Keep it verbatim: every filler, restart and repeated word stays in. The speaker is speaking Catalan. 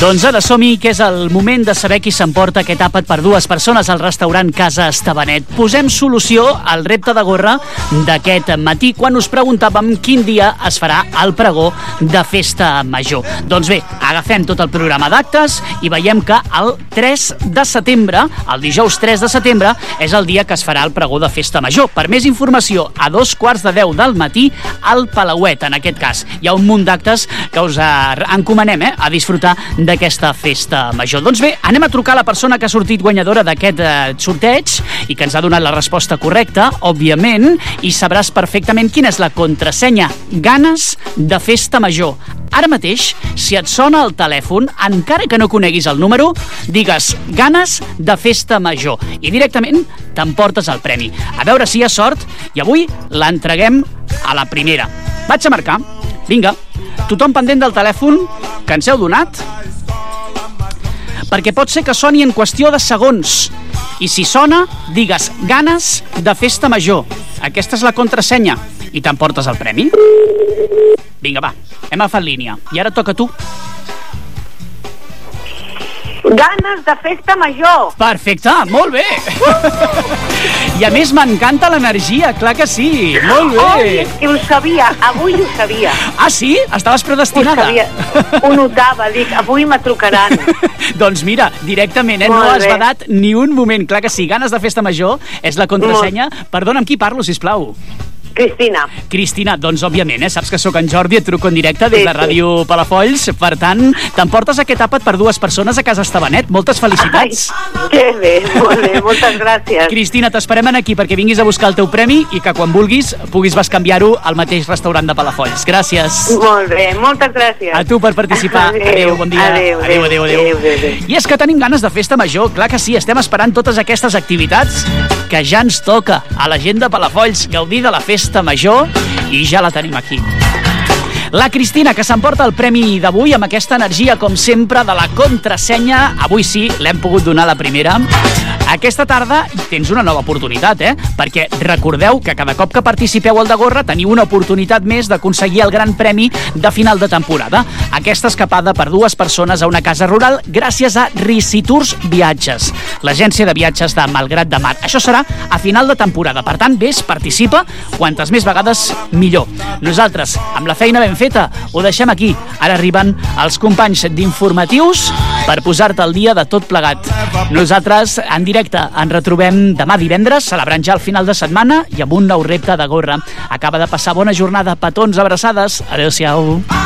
Doncs ara som-hi, que és el moment de saber qui s'emporta aquest àpat per dues persones al restaurant Casa Estebanet. Posem solució al repte de gorra d'aquest matí, quan us preguntàvem quin dia es farà el pregó de festa major. Doncs bé, agafem tot el programa d'actes i veiem que el tres de setembre, el dijous tres de setembre, és el dia que es farà el pregó de festa major. Per més informació, a dos quarts de deu del matí, al Palauet, en aquest cas. Hi ha un munt d'actes que us encomanem eh, a disfrutar d'aquesta festa major. Doncs bé, anem a trucar a la persona que ha sortit guanyadora d'aquest eh, sorteig i que ens ha donat la resposta correcta, òbviament, i sabràs perfectament quina és la contrasenya. Ganes de festa major. Ara mateix, si et sona el telèfon, encara que no coneguis el número, digues ganes de festa major i directament t'emportes el premi. A veure si hi ha sort i avui l'entreguem a la primera. Vaig a marcar. Vinga, tothom pendent del telèfon que ens heu donat, perquè pot ser que soni en qüestió de segons. I si sona, digues ganes de festa major. Aquesta és la contrasenya i t'emportes el premi. Vinga, va, hem agafat línia. I ara toca a tu. Ganes de festa major. Perfecte, molt bé. I a més m'encanta l'energia, clar que sí. Molt bé. Oh, és que ho sabia, avui ho sabia. Ah, sí? Estaves predestinada? Ho sabia, ho notava, dic, avui me trucaran. Doncs mira, directament, eh? No has badat ni un moment. Clar que sí, ganes de festa major és la contrasenya. Perdona, amb qui parlo, sisplau? Cristina. Cristina, doncs òbviament, eh? Saps que sóc en Jordi, et truco en directe des Sí, de Ràdio Palafolls. Per tant, t'emportes aquest àpat per dues persones a Casa Estebanet. Moltes felicitats. Ai, que bé, molt bé, moltes gràcies. Cristina, t'esperem aquí perquè vinguis a buscar el teu premi i que quan vulguis puguis bescanviar-ho al mateix restaurant de Palafolls. Gràcies. Molt bé, moltes gràcies. A tu per participar. Adéu, adéu bon dia. Adéu, adéu, adéu, adéu. adéu, adéu, adéu. I és que tenim ganes de festa major. Clar que sí, estem esperant totes aquestes activitats que ja ens toca a la gent de Palafolls gaudir de la festa major. I ja la tenim aquí. La Cristina, que s'emporta el premi d'avui amb aquesta energia, com sempre, de la contrasenya. Avui sí, l'hem pogut donar la primera. Aquesta tarda tens una nova oportunitat, eh? Perquè recordeu que cada cop que participeu al de gorra teniu una oportunitat més d'aconseguir el gran premi de final de temporada. Aquesta escapada per dues persones a una casa rural gràcies a Ricitours Viatges, l'agència de viatges de Malgrat de Mar. Això serà a final de temporada. Per tant, vés, participa, quantes més vegades millor. Nosaltres, amb la feina ben feta, ho deixem aquí. Ara arriben els companys d'informatius per posar-te al dia de tot plegat. Nosaltres, en directe, ens retrobem demà divendres, celebrant ja el final de setmana i amb un nou repte de gorra. Acaba de passar bona jornada, petons, abraçades. Adéu-siau.